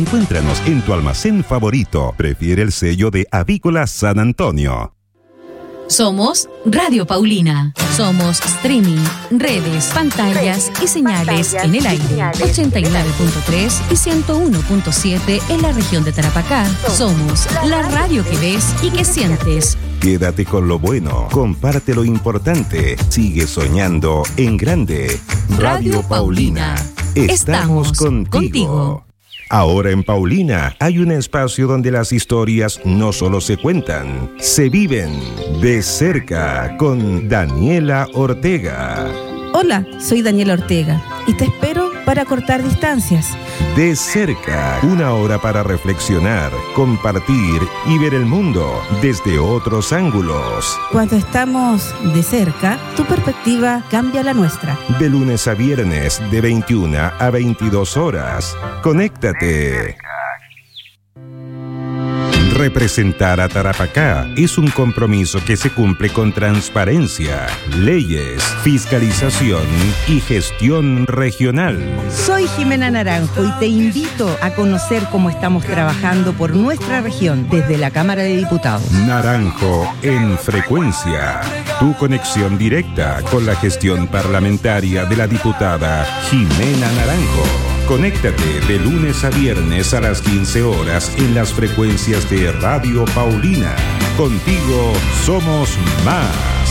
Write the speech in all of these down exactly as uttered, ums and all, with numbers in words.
Encuéntranos en tu almacén favorito. Prefiere el sello de Avícola San Antonio. Somos Radio Paulina. Somos streaming, redes, pantallas y señales en el aire. ochenta y nueve punto tres y ciento uno punto siete en la región de Tarapacá. Somos la radio que ves y que sientes. Quédate con lo bueno, comparte lo importante, sigue soñando en grande. Radio Paulina. Estamos contigo. contigo. Ahora en Paulina hay un espacio donde las historias no solo se cuentan, se viven de cerca con Daniela Ortega. Hola, soy Daniela Ortega y te espero para cortar distancias. De cerca, una hora para reflexionar, compartir y ver el mundo desde otros ángulos. Cuando estamos de cerca, tu perspectiva cambia la nuestra. De lunes a viernes, de veintiuna a veintidós horas. Conéctate. Representar a Tarapacá es un compromiso que se cumple con transparencia, leyes, fiscalización y gestión regional. Soy Jimena Naranjo y te invito a conocer cómo estamos trabajando por nuestra región desde la Cámara de Diputados. Naranjo en frecuencia. Tu conexión directa con la gestión parlamentaria de la diputada Jimena Naranjo. Conéctate de lunes a viernes a las quince horas en las frecuencias de Radio Paulina. Contigo somos más.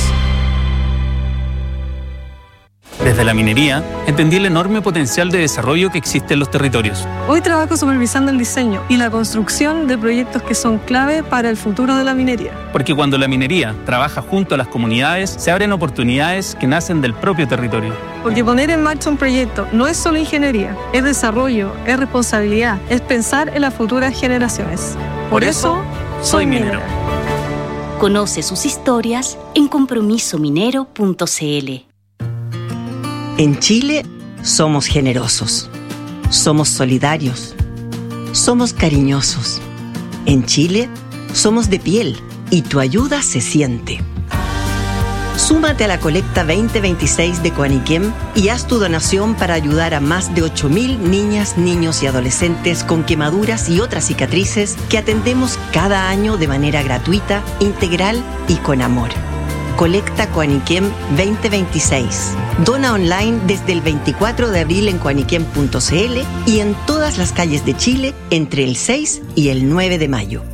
Desde la minería, entendí el enorme potencial de desarrollo que existe en los territorios. Hoy trabajo supervisando el diseño y la construcción de proyectos que son clave para el futuro de la minería. Porque cuando la minería trabaja junto a las comunidades, se abren oportunidades que nacen del propio territorio. Porque poner en marcha un proyecto no es solo ingeniería, es desarrollo, es responsabilidad, es pensar en las futuras generaciones. Por eso, soy minero. Conoce sus historias en compromiso minero punto c l. En Chile somos generosos, somos solidarios, somos cariñosos. En Chile somos de piel y tu ayuda se siente. Súmate a la colecta veinte veintiséis de Coaniquem y haz tu donación para ayudar a más de ocho mil niñas, niños y adolescentes con quemaduras y otras cicatrices que atendemos cada año de manera gratuita, integral y con amor. Colecta Coaniquem veinte veintiséis. Dona online desde el veinticuatro de abril en coaniquem punto c l y en todas las calles de Chile entre el seis y el nueve de mayo.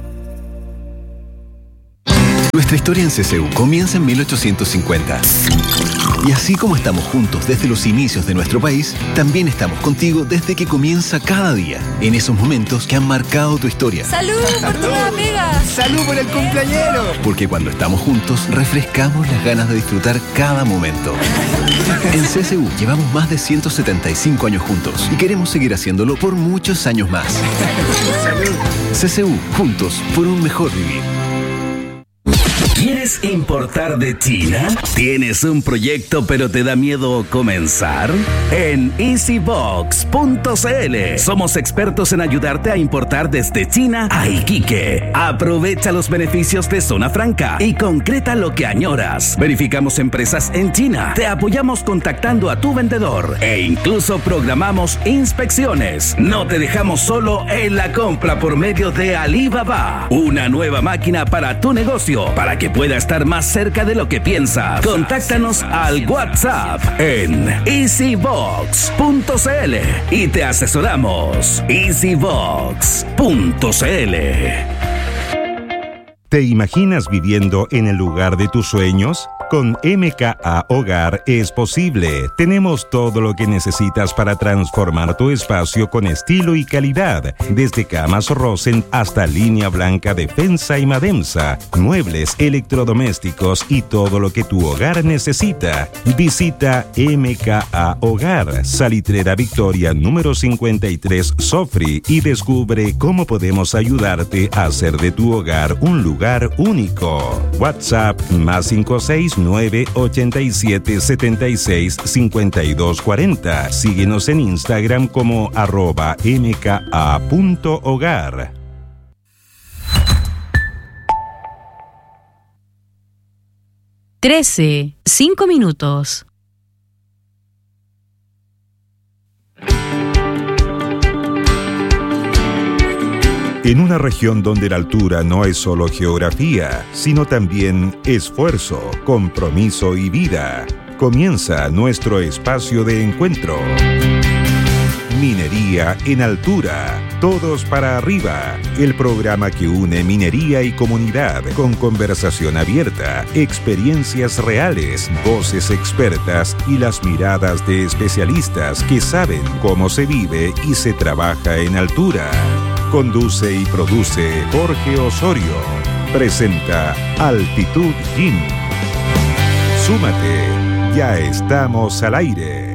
Nuestra historia en C C U comienza en mil ochocientos cincuenta. Y así como estamos juntos desde los inicios de nuestro país, también estamos contigo desde que comienza cada día, en esos momentos que han marcado tu historia. ¡Salud por tu nueva pega! ¡Salud por el cumpleañero! Porque cuando estamos juntos, refrescamos las ganas de disfrutar cada momento. En C C U llevamos más de ciento setenta y cinco años juntos y queremos seguir haciéndolo por muchos años más. ¡Salud! C C U, juntos por un mejor vivir. ¿Quieres importar de China? ¿Tienes un proyecto pero te da miedo comenzar? En easybox punto c l somos expertos en ayudarte a importar desde China a Iquique. Aprovecha los beneficios de Zona Franca y concreta lo que añoras. Verificamos empresas en China, te apoyamos contactando a tu vendedor e incluso programamos inspecciones. No te dejamos solo en la compra por medio de Alibaba, una nueva máquina para tu negocio, para que pueda estar más cerca de lo que piensas. Contáctanos al WhatsApp en easybox punto c l y te asesoramos. easybox punto c l. ¿Te imaginas viviendo en el lugar de tus sueños? Con M K A Hogar es posible. Tenemos todo lo que necesitas para transformar tu espacio con estilo y calidad. Desde camas Rosen hasta línea blanca Defensa y Mademsa, muebles, electrodomésticos y todo lo que tu hogar necesita. Visita M K A Hogar, Salitrera Victoria número cincuenta y tres Sofri y descubre cómo podemos ayudarte a hacer de tu hogar un lugar único. WhatsApp más cinco seis nueve ochenta y siete setenta y seis cincuenta y dos cuarenta. Síguenos en Instagram como arroba mka punto hogar. Trece, cinco minutos. En una región donde la altura no es solo geografía, sino también esfuerzo, compromiso y vida, comienza nuestro espacio de encuentro. Minería en Altura, todos para arriba, el programa que une minería y comunidad con conversación abierta, experiencias reales, voces expertas y las miradas de especialistas que saben cómo se vive y se trabaja en altura. Conduce y produce Jorge Osorio. Presenta Altitud Gym. Súmate, ya estamos al aire.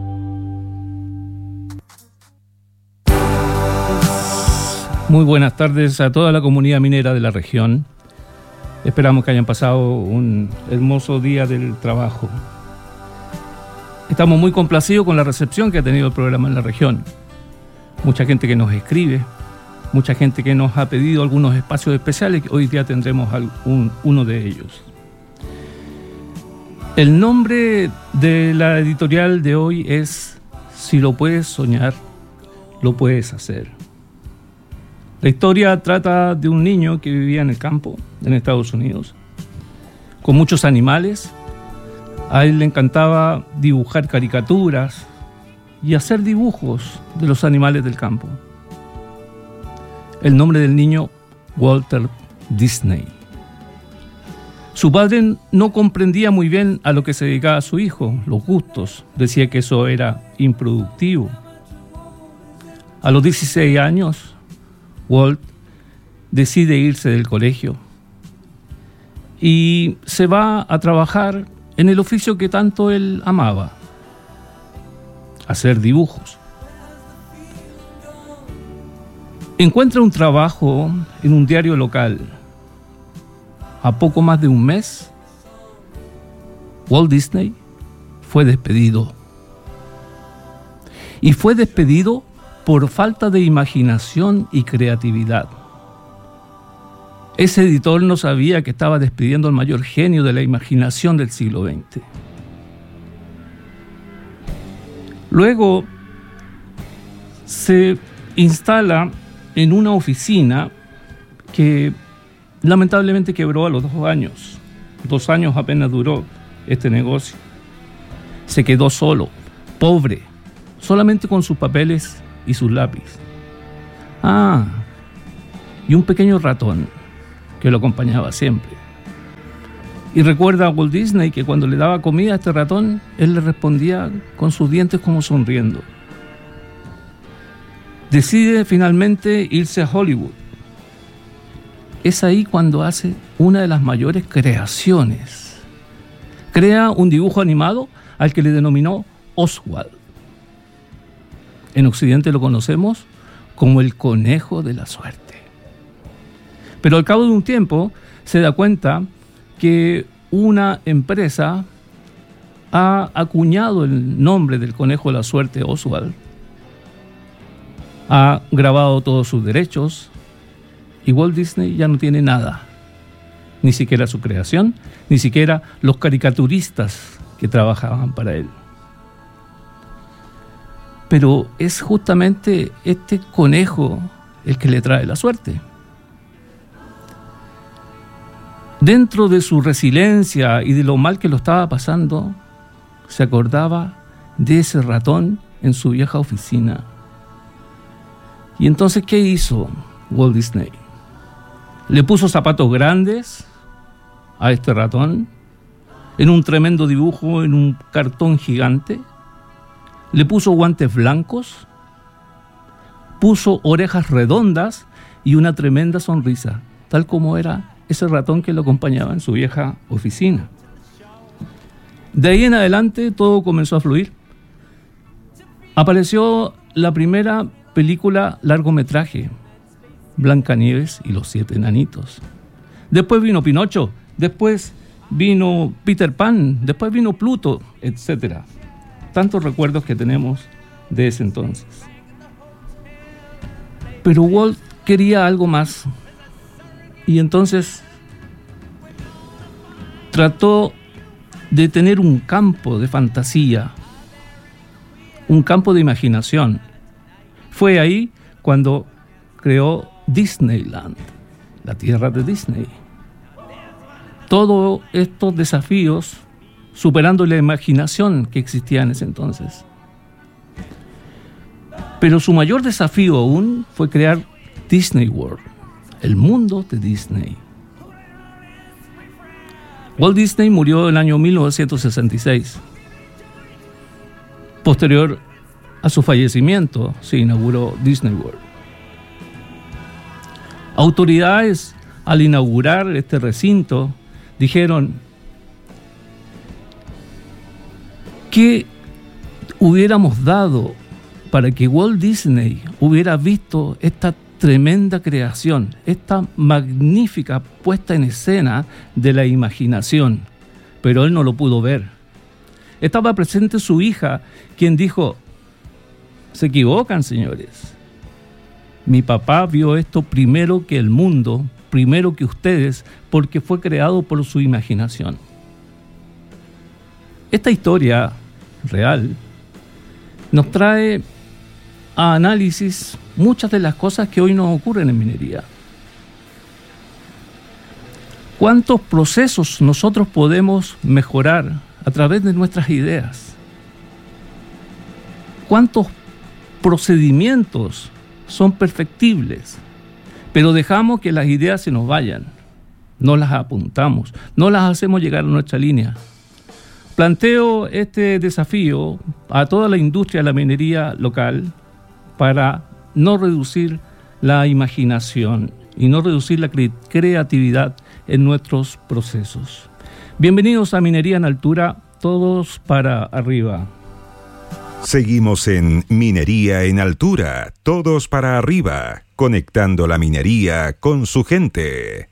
Muy buenas tardes a toda la comunidad minera de la región. Esperamos que hayan pasado un hermoso día del trabajo. Estamos muy complacidos con la recepción que ha tenido el programa en la región. Mucha gente que nos escribe, mucha gente que nos ha pedido algunos espacios especiales, que hoy día tendremos un, uno de ellos. El nombre de la editorial de hoy es Si lo puedes soñar, lo puedes hacer. La historia trata de un niño que vivía en el campo, en Estados Unidos, con muchos animales. A él le encantaba dibujar caricaturas y hacer dibujos de los animales del campo. El nombre del niño, Walter Disney. Su padre no comprendía muy bien a lo que se dedicaba su hijo, los gustos. Decía que eso era improductivo. A los dieciséis años, Walt decide irse del colegio y se va a trabajar en el oficio que tanto él amaba, hacer dibujos. Encuentra un trabajo en un diario local. A poco más de un mes, Walt Disney fue despedido. Y fue despedido por falta de imaginación y creatividad. Ese editor no sabía que estaba despidiendo al mayor genio de la imaginación del siglo veinte. Luego se instala en una oficina que lamentablemente quebró a los dos años. Dos años apenas duró este negocio. Se quedó solo, pobre, solamente con sus papeles y sus lápices. Ah, y un pequeño ratón que lo acompañaba siempre. Y recuerda a Walt Disney que cuando le daba comida a este ratón, él le respondía con sus dientes como sonriendo. Decide finalmente irse a Hollywood. Es ahí cuando hace una de las mayores creaciones. Crea un dibujo animado al que le denominó Oswald. En Occidente lo conocemos como el conejo de la suerte. Pero al cabo de un tiempo se da cuenta que una empresa ha acuñado el nombre del conejo de la suerte, Oswald. Ha grabado todos sus derechos y Walt Disney ya no tiene nada. Ni siquiera su creación, ni siquiera los caricaturistas que trabajaban para él. Pero es justamente este conejo el que le trae la suerte. Dentro de su resiliencia y de lo mal que lo estaba pasando, se acordaba de ese ratón en su vieja oficina. Y entonces, ¿qué hizo Walt Disney? Le puso zapatos grandes a este ratón, en un tremendo dibujo, en un cartón gigante. Le puso guantes blancos, puso orejas redondas y una tremenda sonrisa, tal como era ese ratón que lo acompañaba en su vieja oficina. De ahí en adelante todo comenzó a fluir. Apareció la primera película largometraje, Blancanieves y los siete enanitos. Después vino Pinocho, después vino Peter Pan, después vino Pluto, etcétera. Tantos recuerdos que tenemos de ese entonces. Pero Walt quería algo más. Y entonces trató de tener un campo de fantasía, un campo de imaginación. Fue ahí cuando creó Disneyland, la tierra de Disney. Todos estos desafíos superando la imaginación que existía en ese entonces. Pero su mayor desafío aún fue crear Disney World, el mundo de Disney. Walt Disney murió en el año mil novecientos sesenta y seis. Posterior a su fallecimiento, se inauguró Disney World. Autoridades, al inaugurar este recinto, dijeron que hubiéramos dado para que Walt Disney hubiera visto esta tremenda creación, esta magnífica puesta en escena de la imaginación, pero él no lo pudo ver. Estaba presente su hija, quien dijo: se equivocan, señores. Mi papá vio esto primero que el mundo, primero que ustedes, porque fue creado por su imaginación. Esta historia real nos trae a análisis muchas de las cosas que hoy nos ocurren en minería. ¿Cuántos procesos nosotros podemos mejorar a través de nuestras ideas? ¿Cuántos procedimientos son perfectibles, pero dejamos que las ideas se nos vayan? No las apuntamos, no las hacemos llegar a nuestra línea. Planteo este desafío a toda la industria de la minería local para no reducir la imaginación y no reducir la cre- creatividad en nuestros procesos. Bienvenidos a Minería en Altura, todos para arriba. Seguimos en Minería en Altura, todos para arriba, conectando la minería con su gente.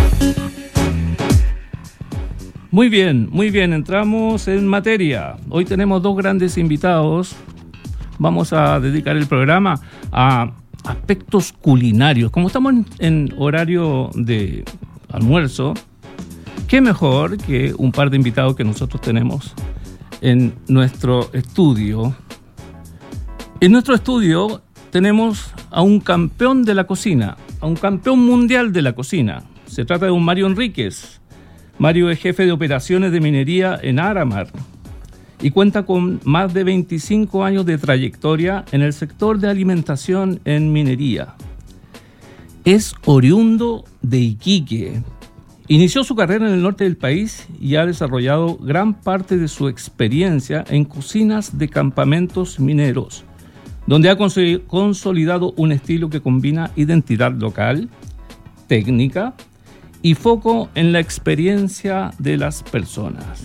Muy bien, muy bien, entramos en materia. Hoy tenemos dos grandes invitados. Vamos a dedicar el programa a aspectos culinarios. Como estamos en, en horario de almuerzo, qué mejor que un par de invitados que nosotros tenemos en nuestro estudio. En nuestro estudio tenemos a un campeón de la cocina, a un campeón mundial de la cocina. Se trata de un Mario Enríquez. Mario es jefe de operaciones de minería en Aramark y cuenta con más de veinticinco años de trayectoria en el sector de alimentación en minería. Es oriundo de Iquique. Inició su carrera en el norte del país y ha desarrollado gran parte de su experiencia en cocinas de campamentos mineros, donde ha consolidado un estilo que combina identidad local, técnica y foco en la experiencia de las personas.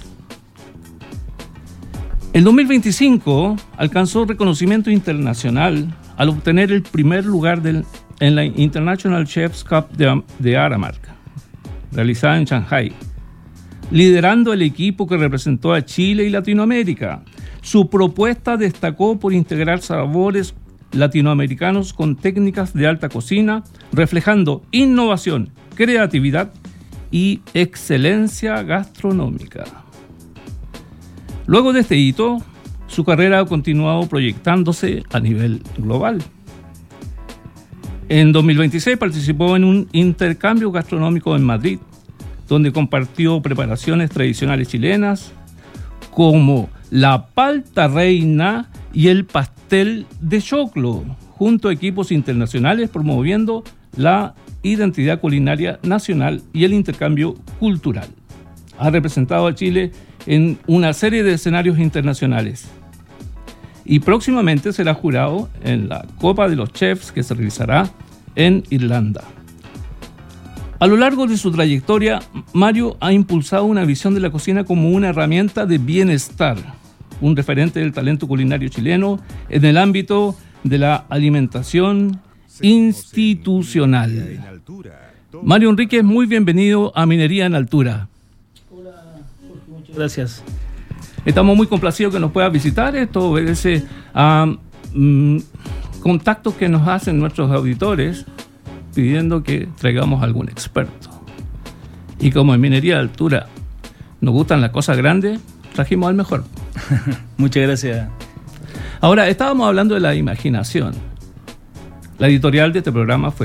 En dos mil veinticinco alcanzó reconocimiento internacional al obtener el primer lugar del, en la International Chef's Cup de, de Aramark, realizada en Shanghai, liderando el equipo que representó a Chile y Latinoamérica. Su propuesta destacó por integrar sabores latinoamericanos con técnicas de alta cocina, reflejando innovación, creatividad y excelencia gastronómica. Luego de este hito, su carrera ha continuado proyectándose a nivel global. En dos mil veintiséis participó en un intercambio gastronómico en Madrid, donde compartió preparaciones tradicionales chilenas como la palta reina y el pastel de choclo, junto a equipos internacionales promoviendo la identidad culinaria nacional y el intercambio cultural. Ha representado a Chile en una serie de escenarios internacionales y próximamente será jurado en la Copa de los Chefs que se realizará en Irlanda. A lo largo de su trayectoria, Mario ha impulsado una visión de la cocina como una herramienta de bienestar, un referente del talento culinario chileno en el ámbito de la alimentación institucional. Mario Enríquez, muy bienvenido a Minería en Altura. Hola, Jorge, muchas gracias. Estamos muy complacidos que nos puedas visitar. Esto obedece a mm, contactos que nos hacen nuestros auditores pidiendo que traigamos algún experto. Y como en Minería de Altura nos gustan las cosas grandes, trajimos al mejor. Muchas gracias. Ahora, estábamos hablando de la imaginación. La editorial de este programa fue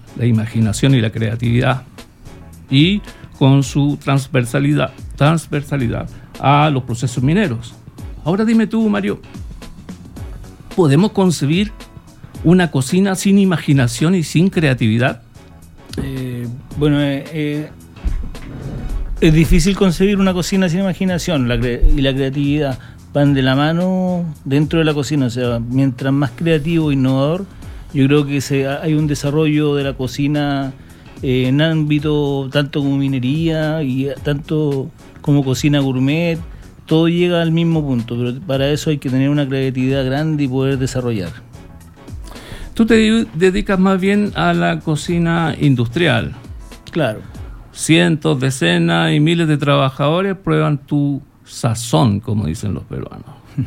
la imaginación y la creatividad, y con su transversalidad, transversalidad a los procesos mineros. Ahora dime tú, Mario, ¿podemos concebir una cocina sin imaginación y sin creatividad? Eh, bueno, eh, eh, es difícil concebir una cocina sin imaginación. La cre- y la creatividad van de la mano dentro de la cocina. O sea, mientras más creativo e innovador, yo creo que se, hay un desarrollo de la cocina eh, en ámbito tanto como minería y tanto como cocina gourmet. Todo llega al mismo punto, pero para eso hay que tener una creatividad grande y poder desarrollar. Tú te dedicas más bien a la cocina industrial. Claro. Cientos, decenas y miles de trabajadores prueban tu sazón, como dicen los peruanos.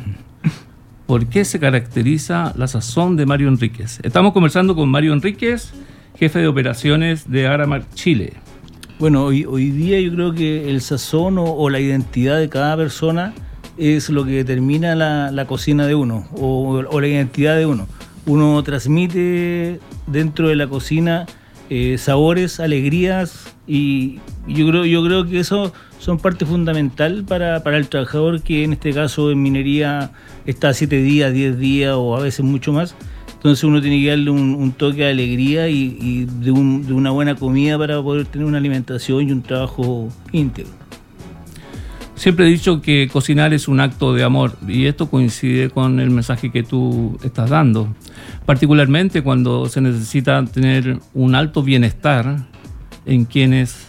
¿Por qué se caracteriza la sazón de Mario Enríquez? Estamos conversando con Mario Enríquez, jefe de operaciones de Aramark Chile. Bueno, hoy, hoy día yo creo que el sazón o, o la identidad de cada persona es lo que determina la, la cocina de uno o, o la identidad de uno. Uno transmite dentro de la cocina eh, sabores, alegrías y yo creo, yo creo que eso son parte fundamental para, para el trabajador que en este caso en minería está siete días, diez días o a veces mucho más. Entonces uno tiene que darle un, un toque de alegría y, y de, un, de una buena comida para poder tener una alimentación y un trabajo íntegro. Siempre he dicho que cocinar es un acto de amor y esto coincide con el mensaje que tú estás dando, particularmente cuando se necesita tener un alto bienestar en quienes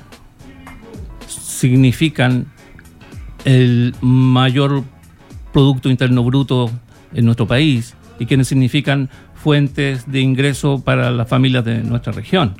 significan el mayor Producto Interno Bruto en nuestro país y quienes significan fuentes de ingreso para las familias de nuestra región.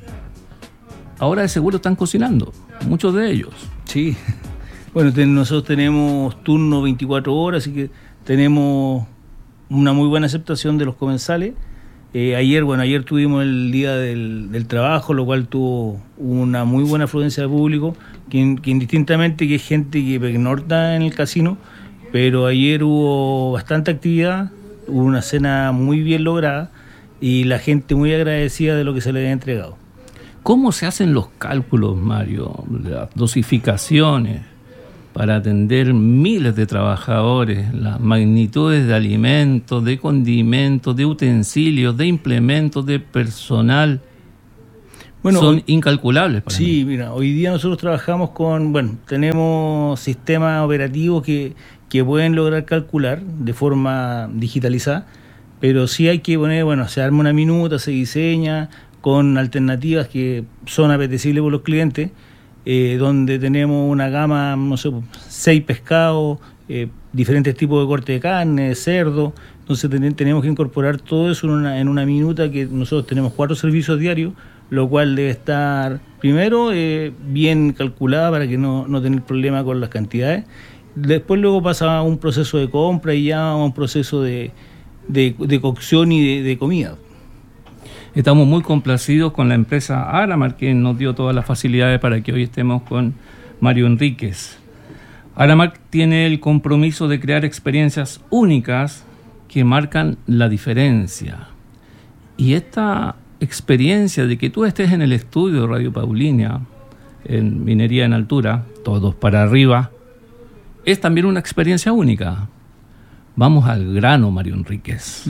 Ahora de seguro están cocinando, muchos de ellos. Sí. Bueno, ten, nosotros tenemos turno veinticuatro horas, así que tenemos una muy buena aceptación de los comensales. Eh, ayer, bueno, ayer tuvimos el día del, del trabajo, lo cual tuvo una muy buena afluencia de público, que, que indistintamente que es gente que pernocta en el casino, pero ayer hubo bastante actividad, hubo una cena muy bien lograda y la gente muy agradecida de lo que se le había entregado. ¿Cómo se hacen los cálculos, Mario? Las dosificaciones para atender miles de trabajadores, las magnitudes de alimentos, de condimentos, de utensilios, de implementos, de personal, bueno, son hoy, incalculables para sí, mí. Mira, hoy día nosotros trabajamos con, bueno, tenemos sistemas operativos que, que pueden lograr calcular de forma digitalizada, pero sí hay que poner, bueno, se arma una minuta, se diseña con alternativas que son apetecibles por los clientes, Eh, donde tenemos una gama, no sé, seis pescados, eh, diferentes tipos de corte de carne, de cerdo. Entonces ten, tenemos que incorporar todo eso en una, en una minuta que nosotros tenemos cuatro servicios diarios, lo cual debe estar primero eh, bien calculada para que no, no tener problema con las cantidades. Después luego pasa a un proceso de compra y ya a un proceso de, de, de cocción y de, de comida. Estamos muy complacidos con la empresa Aramark, que nos dio todas las facilidades para que hoy estemos con Mario Enríquez. Aramark tiene el compromiso de crear experiencias únicas que marcan la diferencia. Y esta experiencia de que tú estés en el estudio de Radio Paulina, en Minería en Altura, todos para arriba, es también una experiencia única. Vamos al grano, Mario Enríquez.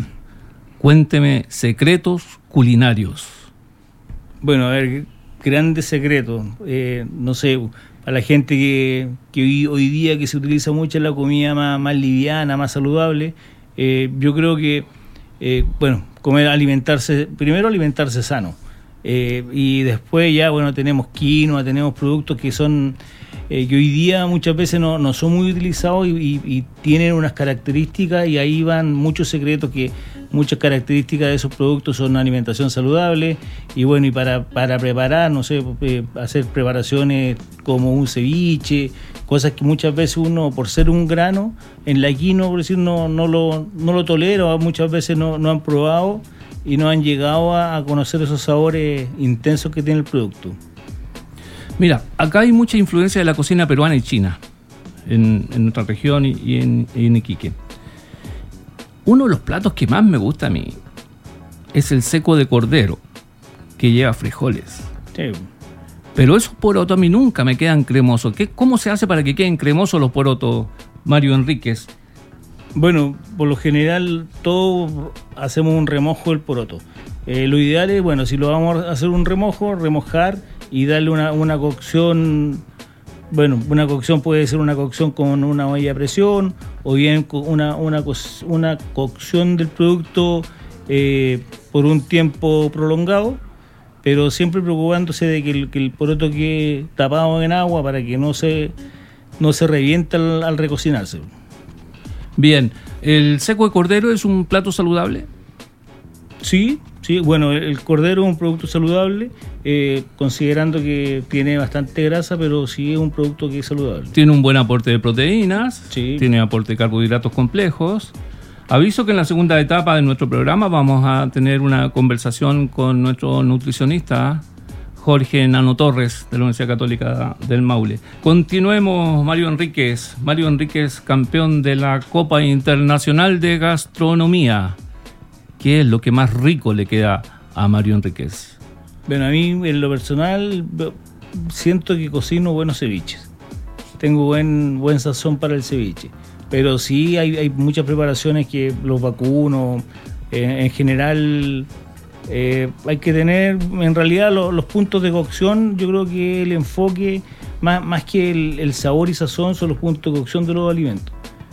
Cuénteme secretos culinarios. Bueno, a ver, grandes secretos. Eh, no sé, a la gente que, que hoy, hoy día que se utiliza mucho la comida más, más liviana, más saludable, eh, yo creo que, eh, bueno, comer, alimentarse, primero alimentarse sano. Eh, y después ya, bueno, tenemos quinoa, tenemos productos que son... Eh, que hoy día muchas veces no, no son muy utilizados y, y, y tienen unas características y ahí van muchos secretos que muchas características de esos productos son alimentación saludable y bueno, y para, para preparar, no sé, eh, hacer preparaciones como un ceviche, cosas que muchas veces uno, por ser un grano, en la quinoa, por decir, no, no, lo, no lo tolera, muchas veces no, no han probado y no han llegado a, a conocer esos sabores intensos que tiene el producto. Mira, acá hay mucha influencia de la cocina peruana y china en, en nuestra región y, y, en, y en Iquique. Uno de los platos que más me gusta a mí es el seco de cordero, que lleva frijoles. Sí. Pero esos porotos a mí nunca me quedan cremosos. ¿Qué, ¿Cómo se hace para que queden cremosos los porotos, Mario Enríquez? Bueno, por lo general todos hacemos un remojo del poroto. Eh, lo ideal es, bueno, si lo vamos a hacer un remojo, remojar y darle una, una cocción. Bueno, una cocción puede ser una cocción con una olla a presión o bien una, una, una cocción del producto eh, por un tiempo prolongado, pero siempre preocupándose de que el, que el poroto quede tapado en agua para que no se, no se reviente al, al recocinarse. Bien, ¿el seco de cordero es un plato saludable? Sí, sí, bueno, el cordero es un producto saludable, eh, considerando que tiene bastante grasa, pero sí es un producto que es saludable. Tiene un buen aporte de proteínas, sí. Tiene aporte de carbohidratos complejos. Aviso que en la segunda etapa de nuestro programa vamos a tener una conversación con nuestro nutricionista, Jorge Nano Torres, de la Universidad Católica del Maule. Continuemos, Mario Enríquez. Mario Enríquez, campeón de la Copa Internacional de Gastronomía. ¿Qué es lo que más rico le queda a Mario Enríquez? Bueno, a mí en lo personal siento que cocino buenos ceviches. Tengo buen, buen sazón para el ceviche. Pero sí hay, hay muchas preparaciones que los vacunos, eh, en general... Eh, hay que tener, en realidad, lo, los puntos de cocción. Yo creo que el enfoque, más, más que el, el sabor y sazón, son los puntos de cocción de los alimentos.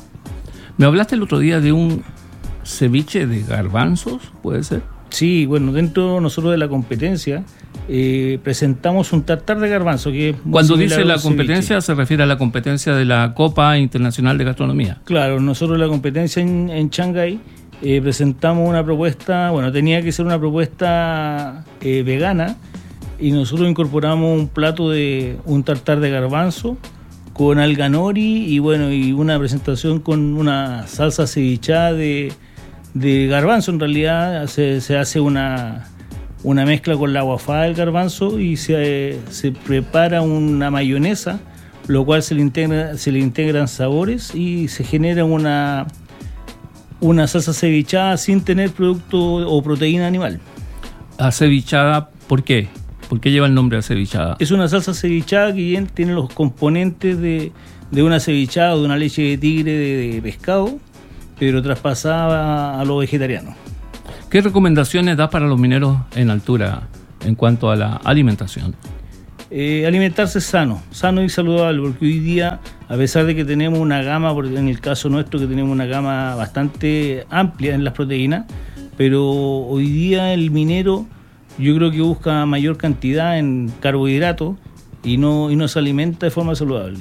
Me hablaste el otro día de un ceviche de garbanzos, ¿puede ser? Sí, bueno, dentro nosotros de la competencia eh, presentamos un tartar de garbanzo que es muy Cuando similar dice la al competencia, ceviche. se refiere a la competencia de la Copa Internacional de Gastronomía. Claro, nosotros la competencia en, en Shanghái Eh, presentamos una propuesta, bueno, tenía que ser una propuesta eh, vegana, y nosotros incorporamos un plato de un tartar de garbanzo con alga nori y bueno, y una presentación con una salsa cevichada de, de garbanzo. En realidad se, se hace una, una mezcla con la guafada del garbanzo y se, se prepara una mayonesa, lo cual se le integra, se le integran sabores y se genera una una salsa cevichada sin tener producto o proteína animal. ¿Acevichada por qué? ¿Por qué lleva el nombre de acevichada? Es una salsa cevichada que tiene los componentes de, de una cevichada o de una leche de tigre de, de pescado, pero traspasada a lo vegetariano. ¿Qué recomendaciones das para los mineros en altura en cuanto a la alimentación? Eh, alimentarse sano, sano y saludable, porque hoy día, a pesar de que tenemos una gama, en el caso nuestro que tenemos una gama bastante amplia en las proteínas, pero hoy día el minero yo creo que busca mayor cantidad en carbohidratos y no, y no se alimenta de forma saludable.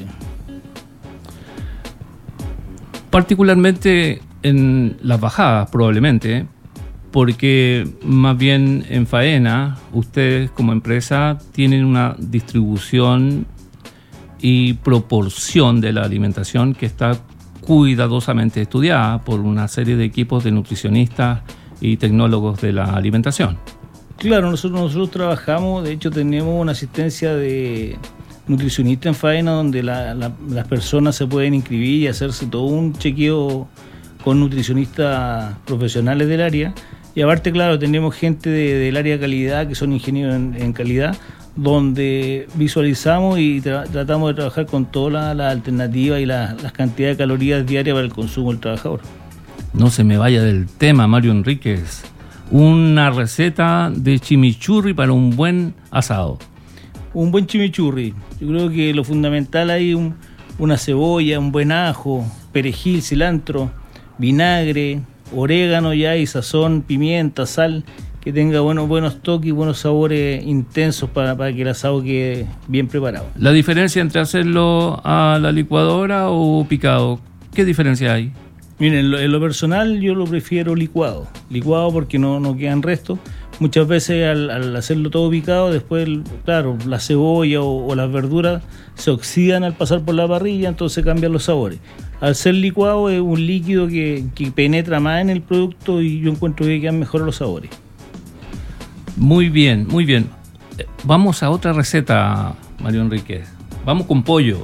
Particularmente en las bajadas, probablemente, porque más bien en faena, ustedes como empresa tienen una distribución y proporción de la alimentación que está cuidadosamente estudiada por una serie de equipos de nutricionistas y tecnólogos de la alimentación. Claro, nosotros, nosotros trabajamos, de hecho tenemos una asistencia de nutricionista en faena donde la, la, las personas se pueden inscribir y hacerse todo un chequeo con nutricionistas profesionales del área. Y aparte, claro, tenemos gente de, del área de calidad, que son ingenieros en, en calidad, donde visualizamos y tra- tratamos de trabajar con todas las la alternativas y la, las cantidades de calorías diarias para el consumo del trabajador. No se me vaya del tema, Mario Enríquez. Una receta de chimichurri para un buen asado. Un buen chimichurri. Yo creo que lo fundamental hay un, una cebolla, un buen ajo, perejil, cilantro, vinagre, orégano ya y sazón, pimienta, sal, que tenga buenos, buenos toques y buenos sabores intensos para, para que el asado quede bien preparado. ¿La diferencia entre hacerlo a la licuadora o picado? ¿Qué diferencia hay? Miren, en lo, en lo personal yo lo prefiero licuado, licuado porque no, no quedan restos. Muchas veces al, al hacerlo todo picado, después, claro, la cebolla o, o las verduras se oxidan al pasar por la parrilla, entonces cambian los sabores. Al ser licuado es un líquido que, que penetra más en el producto y yo encuentro que quedan mejor los sabores. Muy bien, muy bien. Vamos a otra receta, Mario Enríquez. Vamos con pollo.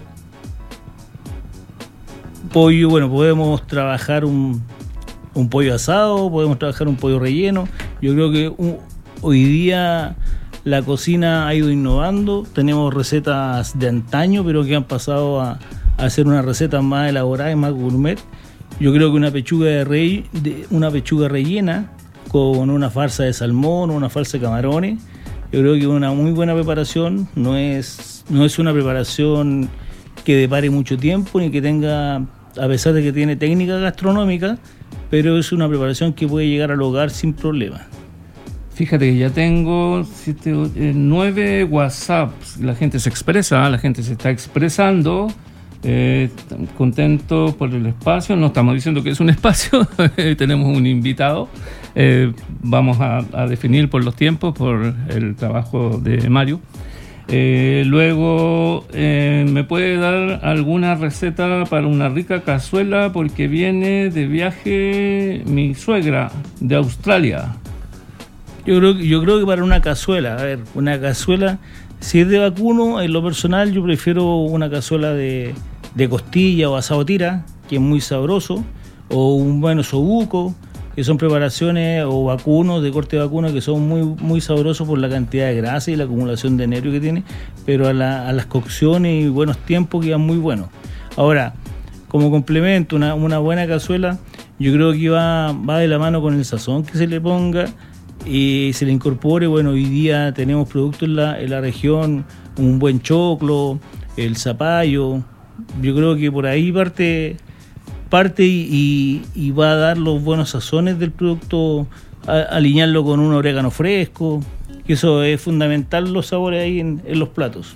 Pollo, bueno, podemos trabajar un, un pollo asado, podemos trabajar un pollo relleno. Yo creo que un, hoy día la cocina ha ido innovando, tenemos recetas de antaño, pero que han pasado a, a hacer unas recetas más elaboradas, más gourmet. Yo creo que una pechuga de rey, de, una pechuga rellena con una farsa de salmón, una farsa de camarones, yo creo que es una muy buena preparación, no es, no es una preparación que depare mucho tiempo ni que tenga, a pesar de que tiene técnica gastronómica, pero es una preparación que puede llegar al hogar sin problema. Fíjate que ya tengo siete, eh, nueve WhatsApps, la gente se expresa, la gente se está expresando, eh, contento por el espacio, no estamos diciendo que es un espacio, tenemos un invitado, eh, vamos a, a definir por los tiempos, por el trabajo de Mario. Eh, luego, eh, ¿me puede dar alguna receta para una rica cazuela? Porque viene de viaje mi suegra de Australia. Yo creo, yo creo que para una cazuela, a ver, una cazuela, si es de vacuno, en lo personal yo prefiero una cazuela de, de costilla o asado tira, que es muy sabroso, o un buen osobuco, que son preparaciones, o vacunos, de corte vacuno, que son muy, muy sabrosos por la cantidad de grasa y la acumulación de nervio que tiene, pero a, la, a las cocciones y buenos tiempos quedan muy buenos. Ahora, como complemento, una, una buena cazuela, yo creo que va, va de la mano con el sazón que se le ponga, y se le incorpore. Bueno, hoy día tenemos productos en la, en la región, un buen choclo, el zapallo, yo creo que por ahí parte parte y, y, y va a dar los buenos sazones del producto, a, alinearlo con un orégano fresco, que eso es fundamental, los sabores ahí en, en los platos.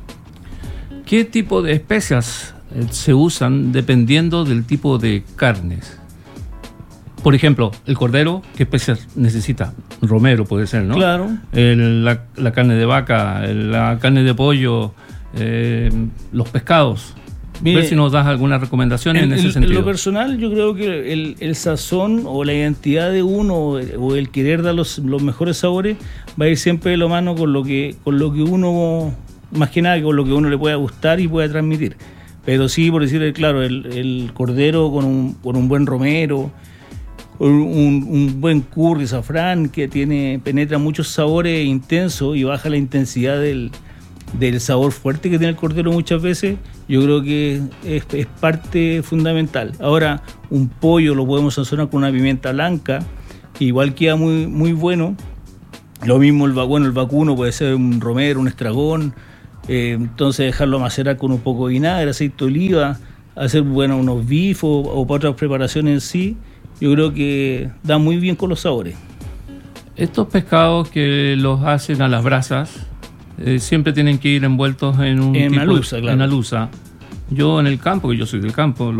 ¿Qué tipo de especias se usan dependiendo del tipo de carnes? Por ejemplo, el cordero, ¿qué especias necesita? Romero puede ser, ¿no? Claro. El, la, la carne de vaca, la carne de pollo, eh, los pescados. Mire, ver si nos das algunas recomendaciones en, en ese en, sentido. En lo personal, yo creo que el, el sazón o la identidad de uno o el querer dar los, los mejores sabores va a ir siempre de la mano con lo que con lo que uno, más que nada con lo que uno le pueda gustar y pueda transmitir. Pero sí, por decirle claro, el, el cordero con un, con un buen romero, Un, un buen curry, safrán, que tiene penetra muchos sabores intensos y baja la intensidad del, del sabor fuerte que tiene el cordero muchas veces, yo creo que es, es parte fundamental. Ahora, un pollo lo podemos sazonar con una pimienta blanca, que igual queda muy, muy bueno. Lo mismo el, bueno, el vacuno puede ser un romero, un estragón, eh, entonces dejarlo macerar con un poco de vinagre, aceite de oliva, hacer bueno, unos bifos o para otras preparaciones en sí. Yo creo que da muy bien con los sabores. Estos pescados que los hacen a las brasas eh, siempre tienen que ir envueltos en un en tipo alusa, de, claro. en alusa. Yo en el campo, que yo soy del campo,